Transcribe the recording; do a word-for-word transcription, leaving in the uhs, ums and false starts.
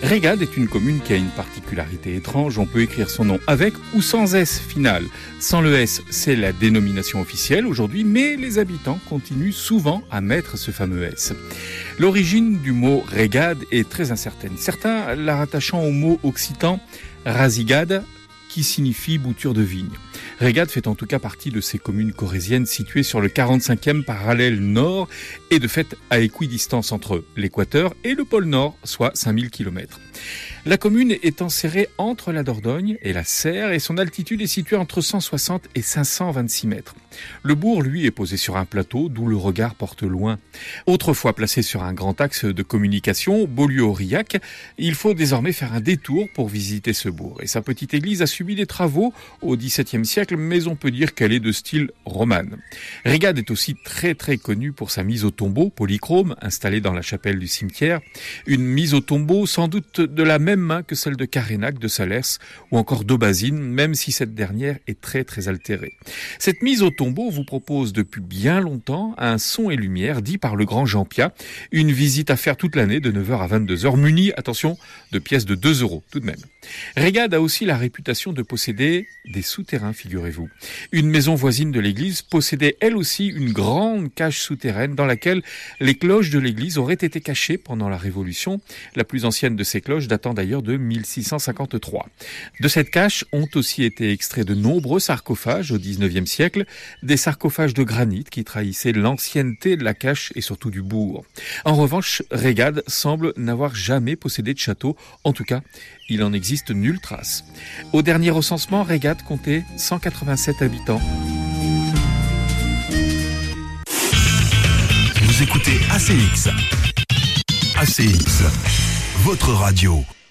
Régade est une commune qui a une particularité étrange. On peut écrire son nom avec ou sans S final. Sans le S, c'est la dénomination officielle aujourd'hui, mais les habitants continuent souvent à mettre ce fameux S. L'origine du mot Régade est très incertaine. Certains la rattachant au mot occitan razigade, qui signifie bouture de vigne. Régade fait en tout cas partie de ces communes corréziennes situées sur le quarante-cinquième parallèle nord et de fait à équidistance entre l'équateur et le pôle nord, soit cinq mille kilomètres. La commune est enserrée entre la Dordogne et la Serre et son altitude est située entre cent soixante et cinq cent vingt-six mètres. Le bourg, lui, est posé sur un plateau d'où le regard porte loin. Autrefois placé sur un grand axe de communication, Beaulieu-Aurillac, il faut désormais faire un détour pour visiter ce bourg. Et sa petite église a subi des travaux au dix-septième siècle, mais on peut dire qu'elle est de style romane. Régade est aussi très très connue pour sa mise au tombeau polychrome installée dans la chapelle du cimetière. Une mise au tombeau sans doute de la même main que celle de Carénac, de Salers ou encore d'Aubazine, même si cette dernière est très très altérée. Cette mise au tombeau vous propose depuis bien longtemps un son et lumière dit par le grand Jean Piat, une visite à faire toute l'année de neuf heures à vingt-deux heures, munie, attention, de pièces de deux euros tout de même. Régade a aussi la réputation de posséder des souterrains, figurez-vous. Une maison voisine de l'église possédait elle aussi une grande cage souterraine dans laquelle les cloches de l'église auraient été cachées pendant la Révolution, la plus ancienne de ces cloches datant d'ailleurs de mille six cent cinquante-trois. De cette cache ont aussi été extraits de nombreux sarcophages au dix-neuvième siècle, des sarcophages de granit qui trahissaient l'ancienneté de la cache et surtout du bourg. En revanche, Régade semble n'avoir jamais possédé de château, en tout cas, il en existe nulle trace. Au dernier recensement, Régade comptait cent quatre-vingt-sept habitants. Vous écoutez A C X. A C X, votre radio.